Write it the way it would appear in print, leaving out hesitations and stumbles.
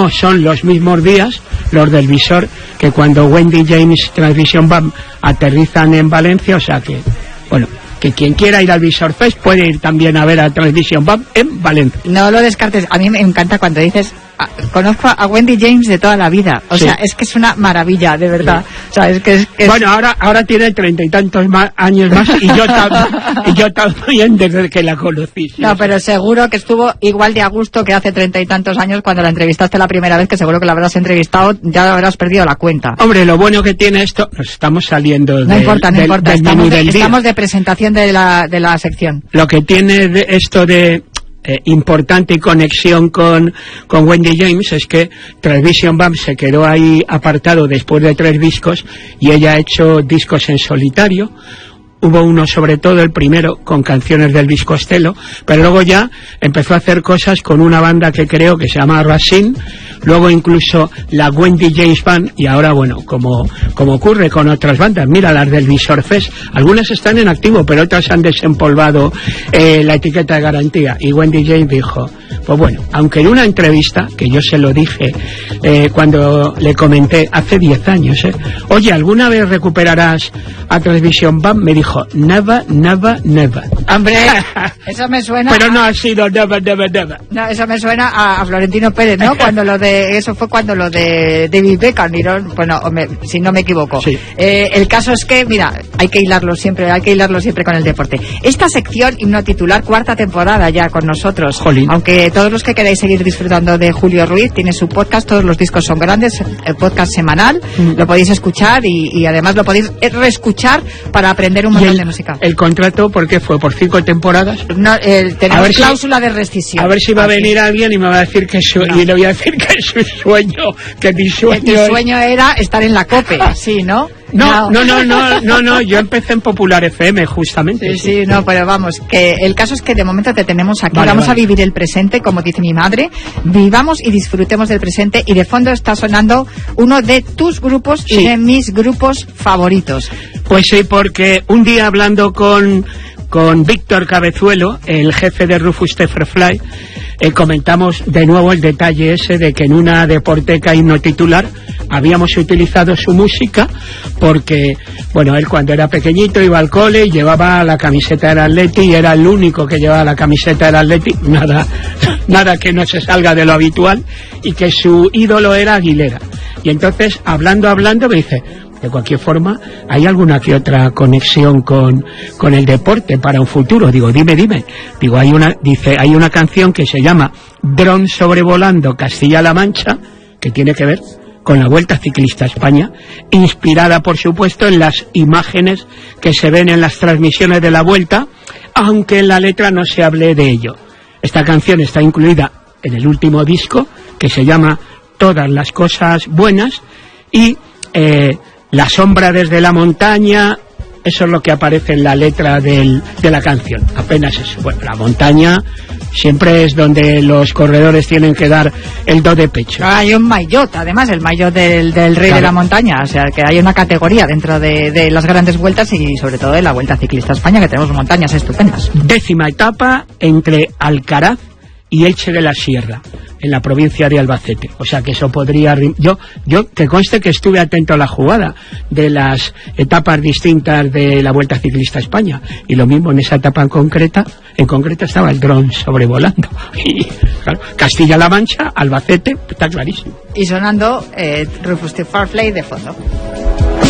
no son los mismos días, los del visor, que cuando Wendy James Transvision Band aterrizan en Valencia, o sea que, bueno, que quien quiera ir al Visor Fest puede ir también a ver a Transvision Band en Valencia. No lo descartes. A mí me encanta cuando dices, conozco a Wendy James de toda la vida. O sea, es que es una maravilla, de verdad. Sí. O sea, es que bueno, ahora tiene 30 y tantos años más y yo también desde que la conocí. ¿Sí? No, pero seguro que estuvo igual de a gusto que hace 30 y tantos años cuando la entrevistaste la primera vez, que seguro que la habrás entrevistado, ya habrás perdido la cuenta. Hombre, lo bueno que tiene esto, nos estamos saliendo no importa, estamos de presentación de la sección. Lo que tiene de esto de importante y conexión con Wendy James es que Transvision Band se quedó ahí apartado después de 3 discos y ella ha hecho discos en solitario. Hubo uno, sobre todo el primero, con canciones del Elvis Costello, pero luego ya empezó a hacer cosas con una banda que creo que se llama Racine, luego incluso la Wendy James Band, y ahora, bueno, como ocurre con otras bandas, mira las del Visor Fest, algunas están en activo, pero otras han desempolvado la etiqueta de garantía, y Wendy James dijo, pues bueno, aunque en una entrevista, que yo se lo dije cuando le comenté hace 10 años, oye, ¿alguna vez recuperarás a Transvision Band? Me dijo, never, never, never. Hombre, eso me suena. Pero no ha sido never, never, never. No, eso me suena a Florentino Pérez, ¿no? Eso fue cuando lo de David Beckham, bueno, si no me equivoco. Sí. El caso es que, mira, hay que hilarlo siempre con el deporte. Esta sección, Himno Titular, 4ª temporada ya con nosotros. Jolín. Aunque todos los que queráis seguir disfrutando de Julio Ruiz, tiene su podcast, todos los discos son grandes, el podcast semanal, lo podéis escuchar y además lo podéis reescuchar para aprender un montón de música. ¿El contrato por qué fue? ¿Por 5 temporadas? No, tenemos cláusula de rescisión. A ver si va a venir alguien y me va a decir que y le voy a decir que es su sueño, que mi sueño era estar en la COPE, sí, ¿no? No, yo empecé en Popular FM, justamente. Sí, no, pero vamos, que el caso es que de momento te tenemos aquí, vamos a vivir el presente, como dice mi madre, vivamos y disfrutemos del presente, y de fondo está sonando uno de tus grupos y de mis grupos favoritos. Pues sí, porque un día hablando con Víctor Cabezuelo, el jefe de Rufus Tefferfly, comentamos de nuevo el detalle ese de que en una Deporteca Himno Titular habíamos utilizado su música porque, bueno, él cuando era pequeñito iba al cole y llevaba la camiseta del Atleti y era el único que llevaba la camiseta del Atleti, nada que no se salga de lo habitual, y que su ídolo era Aguilera. Y entonces, hablando me dice, de cualquier forma, ¿hay alguna que otra conexión con el deporte para un futuro? Digo, dime. Digo, hay una canción que se llama Dron sobrevolando Castilla-La Mancha, que tiene que ver con la Vuelta Ciclista a España, inspirada, por supuesto, en las imágenes que se ven en las transmisiones de la Vuelta, aunque en la letra no se hable de ello. Esta canción está incluida en el último disco, que se llama Todas las cosas buenas, y La sombra desde la montaña, eso es lo que aparece en la letra de la canción, apenas eso. Bueno, la montaña siempre es donde los corredores tienen que dar el do de pecho. Hay un maillot, además, el maillot del rey, claro, de la montaña, o sea que hay una categoría dentro de las grandes vueltas y sobre todo de la Vuelta Ciclista a España, que tenemos montañas estupendas. 10ª etapa entre Alcaraz y Elche de la Sierra, en la provincia de Albacete. O sea que eso podría... Yo que conste que estuve atento a la jugada de las etapas distintas de la Vuelta Ciclista a España, y lo mismo en esa etapa en concreto estaba el dron sobrevolando. Y claro, Castilla-La Mancha, Albacete, está clarísimo. Y sonando Rufus Tefferfly de fondo.